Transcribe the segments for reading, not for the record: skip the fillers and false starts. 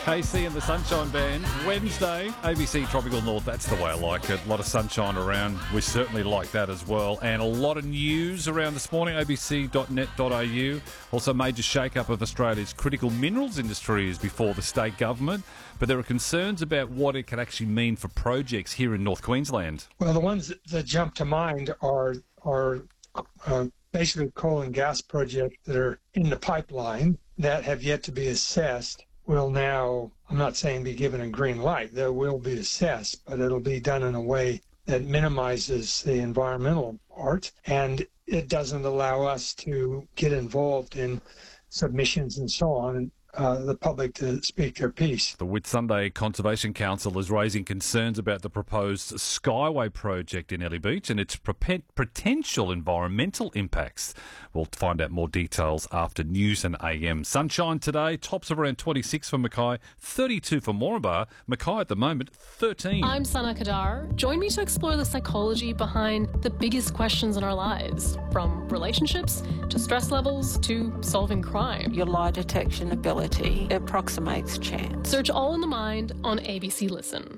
KC and the Sunshine Band. Wednesday, ABC Tropical North. That's the way I like it. A lot of sunshine around. We certainly like that as well. And a lot of news around this morning. abc.net.au. Also, major shake-up of Australia's critical minerals industry is before the state government. But there are concerns about what it could actually mean for projects here in North Queensland. Well, the ones that jump to mind are basically coal and gas projects that are in the pipeline that have yet to be assessed. Will now, I'm not saying be given a green light, they will be assessed, but it'll be done in a way that minimizes the environmental part, and it doesn't allow us to get involved in submissions and so on, the public to speak their piece. The Whitsunday Conservation Council is raising concerns about the proposed Skyway project in Ellie Beach and its potential environmental impacts. We'll find out more details after News and AM. Sunshine today, tops of around 26 for Mackay, 32 for Moranbah. Mackay at the moment, 13. I'm Sana Kadar. Join me to explore the psychology behind the biggest questions in our lives, from relationships to stress levels to solving crime. Your lie detection ability approximates chance. Search All in the Mind on ABC Listen.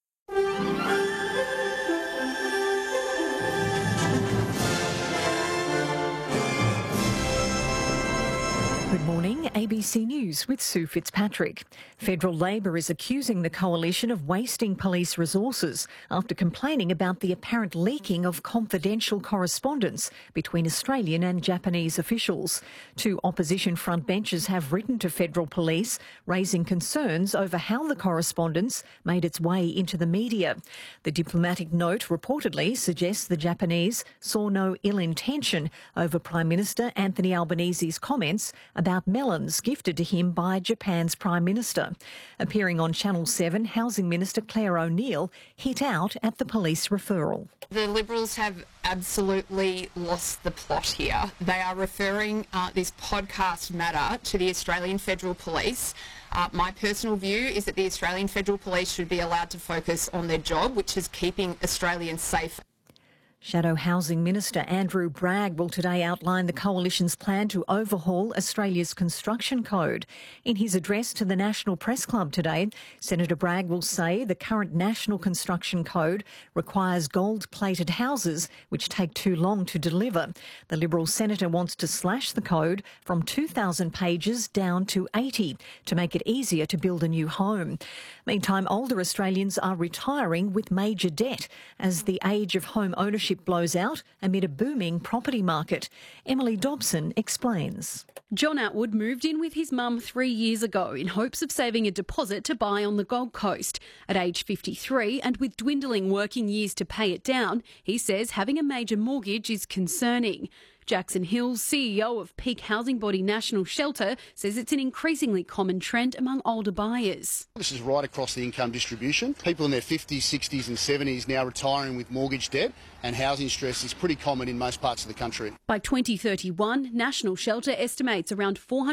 Good morning, ABC News with Sue Fitzpatrick. Federal Labor is accusing the coalition of wasting police resources after complaining about the apparent leaking of confidential correspondence between Australian and Japanese officials. Two opposition frontbenchers have written to federal police, raising concerns over how the correspondence made its way into the media. The diplomatic note reportedly suggests the Japanese saw no ill intention over Prime Minister Anthony Albanese's comments about melons gifted to him by Japan's Prime Minister. Appearing on Channel 7, Housing Minister Claire O'Neil hit out at the police referral. The Liberals have absolutely lost the plot here. They are referring this podcast matter to the Australian Federal Police. My personal view is that the Australian Federal Police should be allowed to focus on their job, which is keeping Australians safe. Shadow Housing Minister Andrew Bragg will today outline the Coalition's plan to overhaul Australia's construction code. In his address to the National Press Club today, Senator Bragg will say the current National Construction Code requires gold-plated houses which take too long to deliver. The Liberal senator wants to slash the code from 2,000 pages down to 80 to make it easier to build a new home. Meantime, older Australians are retiring with major debt as the age of home ownership blows out amid a booming property market. Emily Dobson explains. John Atwood moved in with his mum 3 years ago in hopes of saving a deposit to buy on the Gold Coast. At age 53 and with dwindling working years to pay it down, he says having a major mortgage is concerning. Jackson Hills, CEO of peak housing body National Shelter, says it's an increasingly common trend among older buyers. This is right across the income distribution. People in their 50s, 60s and 70s now retiring with mortgage debt, and housing stress is pretty common in most parts of the country. By 2031, National Shelter estimates around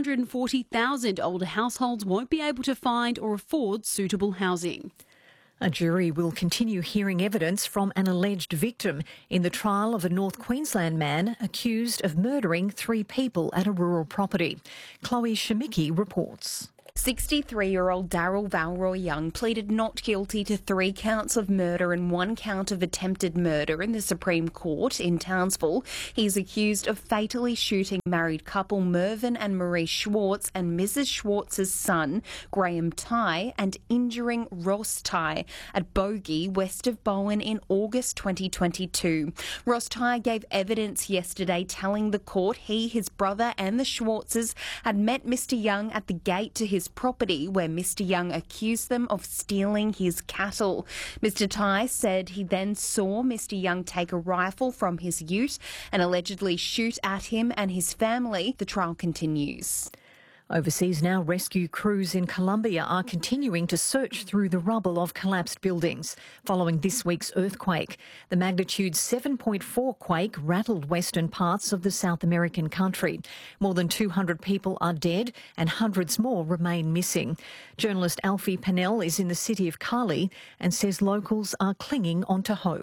440,000 older households won't be able to find or afford suitable housing. A jury will continue hearing evidence from an alleged victim in the trial of a North Queensland man accused of murdering 3 people at a rural property. Chloe Shemicki reports. 63-year-old Daryl Valroy Young pleaded not guilty to 3 counts of murder and 1 count of attempted murder in the Supreme Court in Townsville. He's accused of fatally shooting married couple Mervyn and Marie Schwartz and Mrs. Schwartz's son, Graham Tighe, and injuring Ross Tighe at Bogey, west of Bowen, in August 2022. Ross Tighe gave evidence yesterday telling the court he, his brother and the Schwartzes had met Mr. Young at the gate to his property where Mr. Young accused them of stealing his cattle. Mr. Tighe said he then saw Mr. Young take a rifle from his ute and allegedly shoot at him and his family. The trial continues. Overseas now, rescue crews in Colombia are continuing to search through the rubble of collapsed buildings following this week's earthquake. The magnitude 7.4 quake rattled western parts of the South American country. More than 200 people are dead and hundreds more remain missing. Journalist Alfie Pennell is in the city of Cali and says locals are clinging onto hope.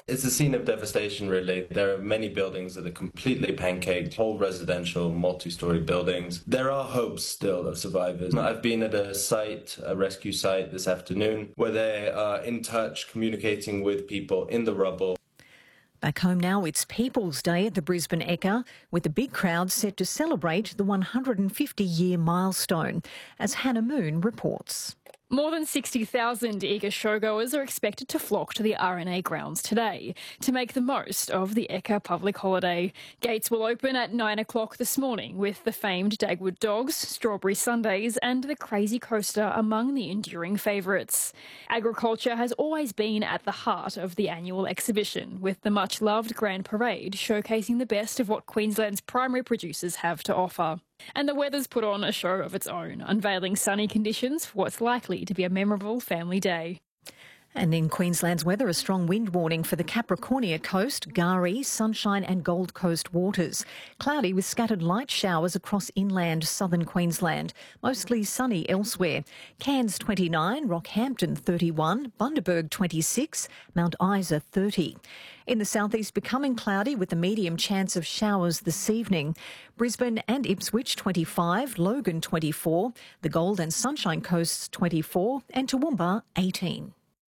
It's a scene of devastation, really. There are many buildings that are completely pancaked, whole residential, multi-storey buildings. There are hopes still of survivors. I've been at a rescue site this afternoon, where they are in touch, communicating with people in the rubble. Back home now, it's People's Day at the Brisbane Ekka, with a big crowd set to celebrate the 150-year milestone, as Hannah Moon reports. More than 60,000 eager showgoers are expected to flock to the RNA grounds today to make the most of the Ekka public holiday. Gates will open at 9 o'clock this morning with the famed Dagwood Dogs, strawberry sundaes and the Crazy Coaster among the enduring favourites. Agriculture has always been at the heart of the annual exhibition, with the much-loved Grand Parade showcasing the best of what Queensland's primary producers have to offer. And the weather's put on a show of its own, unveiling sunny conditions for what's likely to be a memorable family day. And in Queensland's weather, a strong wind warning for the Capricornia coast, Gari, Sunshine and Gold Coast waters. Cloudy with scattered light showers across inland southern Queensland. Mostly sunny elsewhere. Cairns 29, Rockhampton 31, Bundaberg 26, Mount Isa 30. In the southeast, becoming cloudy with a medium chance of showers this evening. Brisbane and Ipswich 25, Logan 24, the Gold and Sunshine Coasts 24 and Toowoomba 18.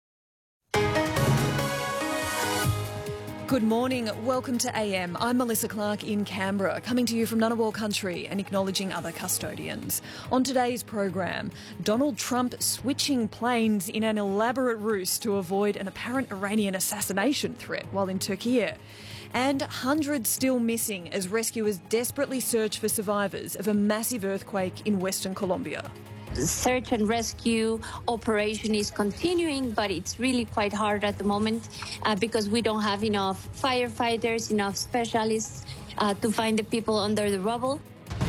Good morning. Welcome to AM. I'm Melissa Clark in Canberra, coming to you from Ngunnawal country and acknowledging other custodians. On today's program, Donald Trump switching planes in an elaborate ruse to avoid an apparent Iranian assassination threat while in Turkey. And hundreds still missing as rescuers desperately search for survivors of a massive earthquake in Western Colombia. The search and rescue operation is continuing, but it's really quite hard at the moment because we don't have enough firefighters, enough specialists to find the people under the rubble.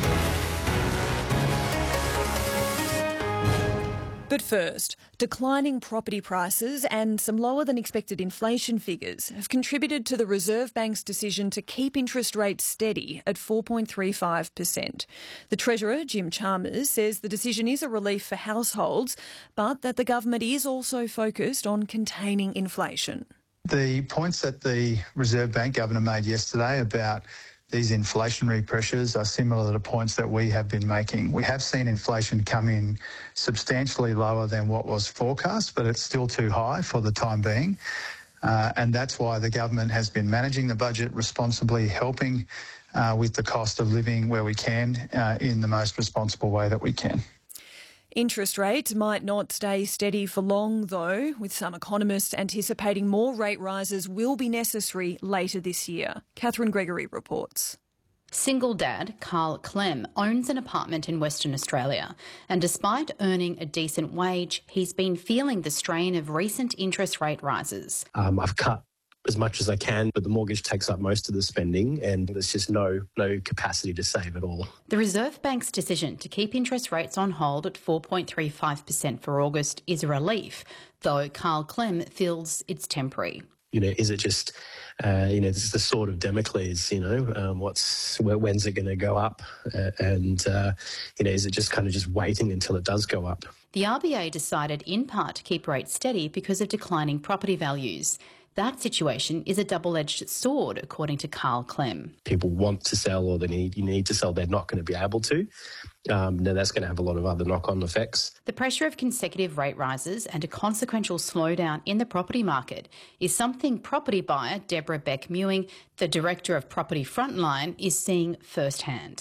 But first, declining property prices and some lower than expected inflation figures have contributed to the Reserve Bank's decision to keep interest rates steady at 4.35%. The Treasurer, Jim Chalmers, says the decision is a relief for households, but that the government is also focused on containing inflation. The points that the Reserve Bank Governor made yesterday about these inflationary pressures are similar to the points that we have been making. We have seen inflation come in substantially lower than what was forecast, but it's still too high for the time being. And that's why the government has been managing the budget responsibly, helping with the cost of living where we can in the most responsible way that we can. Interest rates might not stay steady for long, though, with some economists anticipating more rate rises will be necessary later this year. Catherine Gregory reports. Single dad Carl Clem owns an apartment in Western Australia, and despite earning a decent wage, he's been feeling the strain of recent interest rate rises. I've cut as much as I can, but the mortgage takes up most of the spending and there's just no capacity to save at all. The Reserve Bank's decision to keep interest rates on hold at 4.35% for August is a relief, though Carl Clem feels it's temporary. Is it just, this is the sword of Damocles, when's it going to go up? Is it just kind of just waiting until it does go up? The RBA decided in part to keep rates steady because of declining property values. That situation is a double-edged sword, according to Carl Clem. People want to sell or you need to sell, they're not going to be able to. Now that's going to have a lot of other knock-on effects. The pressure of consecutive rate rises and a consequential slowdown in the property market is something property buyer Deborah Beck-Mewing, the Director of Property Frontline, is seeing firsthand.